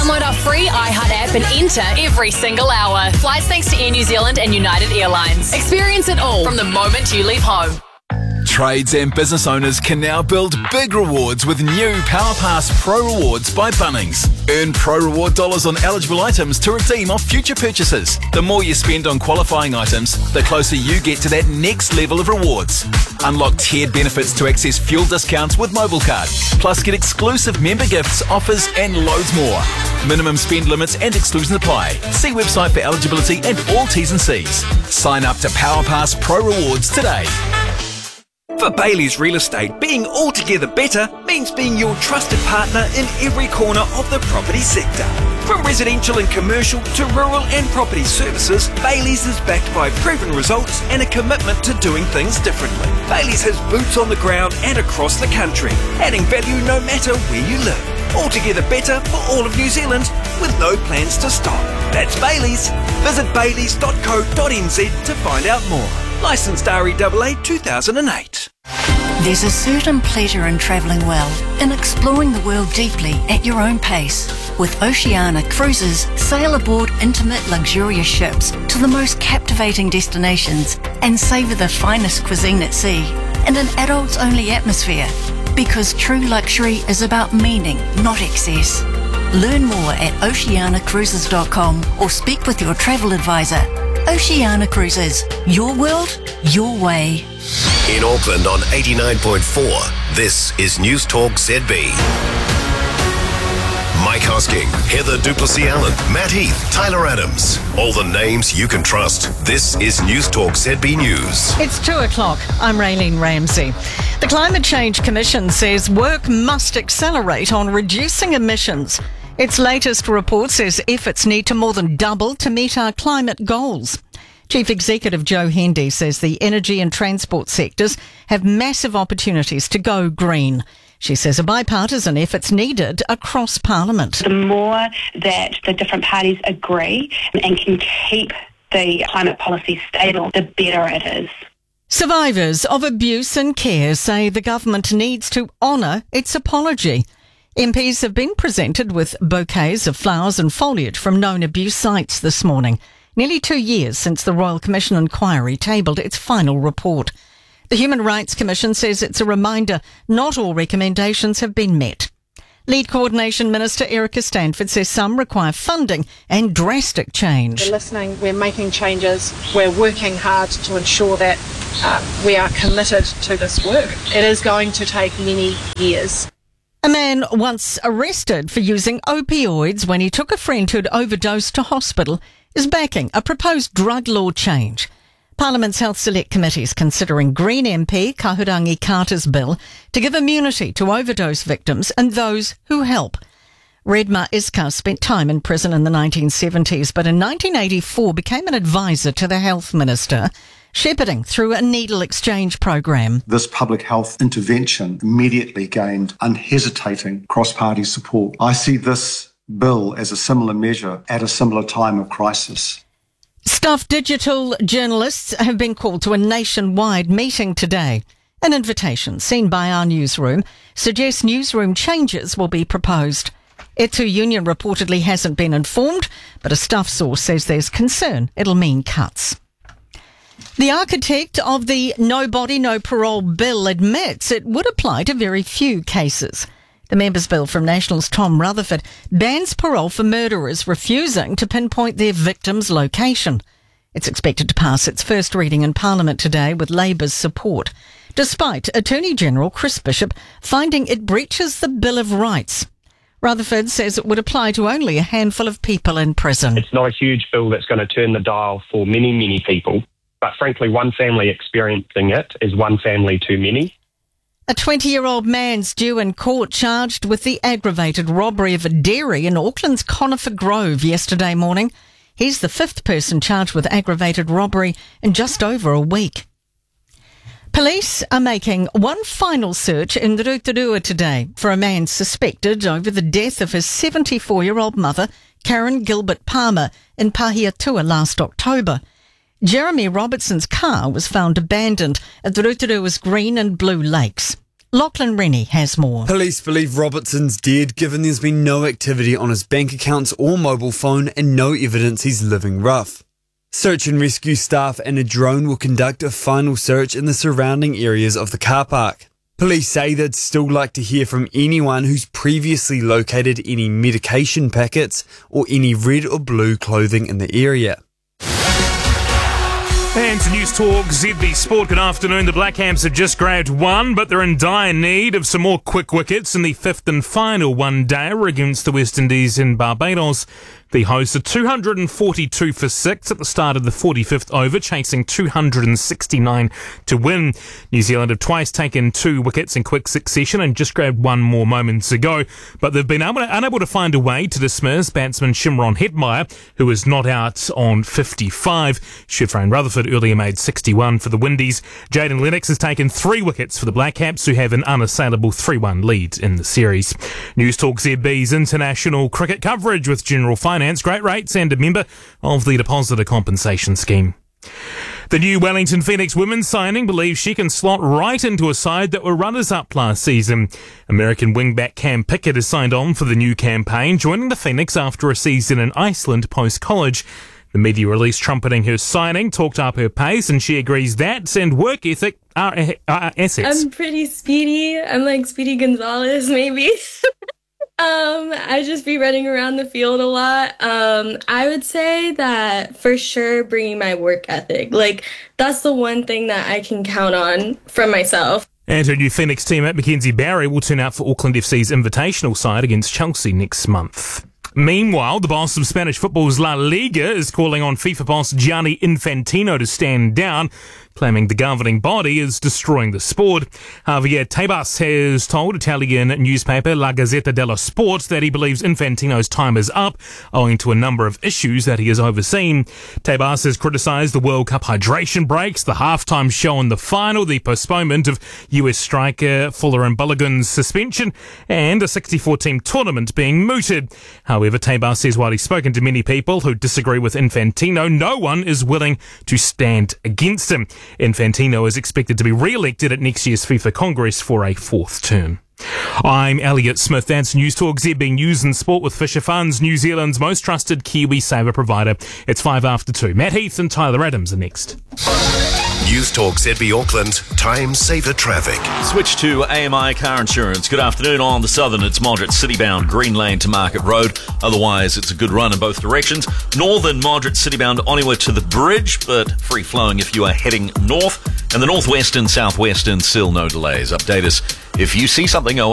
Download our free iHeart app and enter every single hour. Flights thanks to Air New Zealand and United Airlines. Experience it all from the moment you leave home. Trades and business owners can now build big rewards with new PowerPass Pro Rewards by Bunnings. Earn Pro Reward dollars on eligible items to redeem off future purchases. The more you spend on qualifying items, the closer you get to that next level of rewards. Unlock tiered benefits to access fuel discounts with MobileCard. Plus get exclusive member gifts, offers and loads more. Minimum spend limits and exclusions apply. See website for eligibility and all T's and C's. Sign up to PowerPass Pro Rewards today. For Bailey's Real Estate, being altogether better means being your trusted partner in every corner of the property sector. From residential and commercial to rural and property services, Bailey's is backed by proven results and a commitment to doing things differently. Bailey's has boots on the ground and across the country, adding value no matter where you live. Altogether better for all of New Zealand, with no plans to stop. That's Bailey's. Visit baileys.co.nz to find out more. Licensed REAA 2008. There's a certain pleasure in travelling well, in exploring the world deeply at your own pace. With Oceania Cruises, sail aboard intimate, luxurious ships to the most captivating destinations and savour the finest cuisine at sea in an adults-only atmosphere. Because true luxury is about meaning, not excess. Learn more at oceanacruises.com or speak with your travel advisor. Oceania Cruises, your world, your way. In Auckland on 89.4, this is News Talk ZB. Mike Hosking, Heather Duplessis-Allen, Matt Heath, Tyler Adams. All the names you can trust. This is News Talk ZB News. It's 2 o'clock. I'm Raylene Ramsey. The Climate Change Commission says work must accelerate on reducing emissions. Its latest report says efforts need to more than double to meet our climate goals. Chief Executive Joe Hendy says the energy and transport sectors have massive opportunities to go green. She says a bipartisan effort's needed across Parliament. The more that the different parties agree and can keep the climate policy stable, the better it is. Survivors of abuse and care say the government needs to honour its apology. MPs have been presented with bouquets of flowers and foliage from known abuse sites this morning, nearly 2 years since the Royal Commission inquiry tabled its final report. The Human Rights Commission says it's a reminder not all recommendations have been met. Lead Coordination Minister Erica Stanford says some require funding and drastic change. We're listening, we're making changes, we're working hard to ensure that we are committed to this work. It is going to take many years. A man once arrested for using opioids when he took a friend who'd overdosed to hospital is backing a proposed drug law change. Parliament's Health Select Committee is considering Green MP Kahurangi Carter's bill to give immunity to overdose victims and those who help. Redma Iskar spent time in prison in the 1970s, but in 1984 became an advisor to the Health Minister, shepherding through a needle exchange program. This public health intervention immediately gained unhesitating cross-party support. I see this bill as a similar measure at a similar time of crisis. Stuff digital journalists have been called to a nationwide meeting today. An invitation seen by our newsroom suggests newsroom changes will be proposed. Etu Union reportedly hasn't been informed, but a Stuff source says there's concern it'll mean cuts. The architect of the No Body, No Parole bill admits it would apply to very few cases. The Members' Bill from National's Tom Rutherford bans parole for murderers refusing to pinpoint their victim's location. It's expected to pass its first reading in Parliament today with Labour's support, despite Attorney General Chris Bishop finding it breaches the Bill of Rights. Rutherford says it would apply to only a handful of people in prison. It's not a huge bill that's going to turn the dial for many, many people, but frankly, one family experiencing it is one family too many. A 20-year-old man's due in court charged with the aggravated robbery of a dairy in Auckland's Conifer Grove yesterday morning. He's the fifth person charged with aggravated robbery in just over a week. Police are making one final search in Rotorua today for a man suspected over the death of his 74-year-old mother, Karen Gilbert Palmer, in Pahiatua last October. Jeremy Robertson's car was found abandoned at Rotorua's Green and Blue Lakes. Lachlan Rennie has more. Police believe Robertson's dead, given there's been no activity on his bank accounts or mobile phone and no evidence he's living rough. Search and rescue staff and a drone will conduct a final search in the surrounding areas of the car park. Police say they'd still like to hear from anyone who's previously located any medication packets or any red or blue clothing in the area. And to News Talk ZB Sport, good afternoon. The Blackhams have just grabbed one, but they're in dire need of some more quick wickets in the fifth and final one-dayer against the West Indies in Barbados. The hosts are 242 for 6 at the start of the 45th over, chasing 269 to win. New Zealand have twice taken 2 wickets in quick succession and just grabbed one more moments ago, but they've been unable to find a way to dismiss batsman Shimron Hetmyer, who is not out on 55. Shifrain Rutherford earlier made 61 for the Windies. Jaden Lennox has taken 3 wickets for the Black Caps, who have an unassailable 3-1 lead in the series. News Talk ZB's international cricket coverage with General Finance, great rates and a member of the Depositor Compensation Scheme. The new Wellington Phoenix women's signing believes she can slot right into a side that were runners-up last season. American wingback Cam Pickett has signed on for the new campaign, joining the Phoenix after a season in Iceland post-college. The media release trumpeting her signing talked up her pace, and she agrees that and work ethic are assets. I'm pretty speedy. I'm like Speedy Gonzalez, maybe. I just be running around the field a lot. I would say that for sure bringing my work ethic. Like, that's the one thing that I can count on from myself. And her new Phoenix teammate Mackenzie Barry will turn out for Auckland FC's invitational side against Chelsea next month. Meanwhile, the boss of Spanish football's La Liga is calling on FIFA boss Gianni Infantino to stand down, claiming the governing body is destroying the sport. Javier Tebas has told Italian newspaper La Gazzetta dello Sport that he believes Infantino's time is up, owing to a number of issues that he has overseen. Tebas has criticised the World Cup hydration breaks, the halftime show in the final, the postponement of US striker Fuller Balogun's suspension, and a 64-team tournament being mooted. However, Tebas says while he's spoken to many people who disagree with Infantino, no one is willing to stand against him. Infantino is expected to be re-elected at next year's FIFA Congress for a 4th term. I'm Elliot Smith. That's News Talk ZB News and Sport with Fisher Funds, New Zealand's most trusted Kiwi saver provider. It's 2:05. Matt Heath and Tyler Adams are next. News Talk ZB Auckland, time saver traffic. Switch to AMI Car Insurance. Good afternoon. On the southern, it's moderate city-bound Green Lane to Market Road. Otherwise, it's a good run in both directions. Northern, moderate city-bound Oniwa to the bridge, but free-flowing if you are heading north. And the northwestern, southwestern, still no delays. Update us if you see something